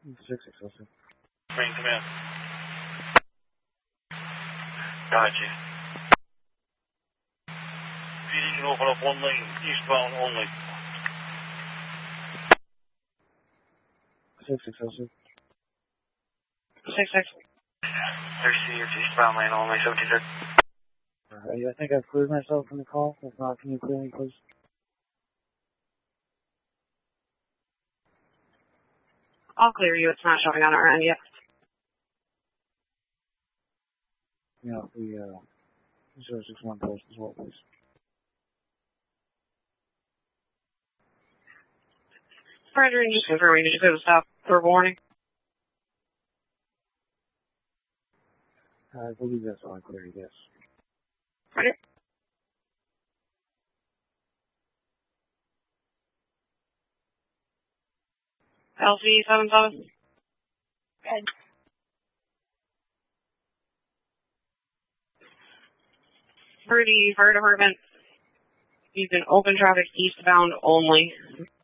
660. Bring come in. Gotcha. PD can open up one lane, eastbound only. 660. 66. 30 is eastbound lane only, 76. Alright, I think I've cleared myself from the call. If not, can you clear me, please? I'll clear you. It's not showing on our end yet. Yeah, the 061 post as well, please. Roger, and just confirming, did you clear the stop for warning? I believe that's all I cleared, yes. Roger. LC77. Okay. For the fire department, you can open traffic eastbound only.